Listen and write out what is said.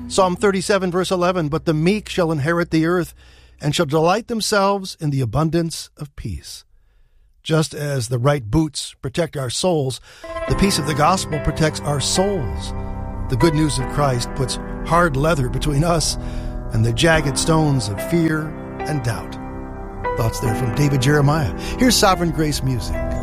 Psalm 37, verse 11, but the meek shall inherit the earth and shall delight themselves in the abundance of peace. Just as the right boots protect our souls, the peace of the gospel protects our souls. The good news of Christ puts hard leather between us and the jagged stones of fear and doubt. Thoughts there from David Jeremiah. Here's Sovereign Grace Music.